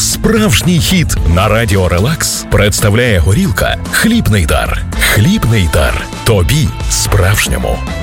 Справжній хіт на Радіо Релакс представляє горілка «Хлібний дар». «Хлібний дар». Тобі справжньому.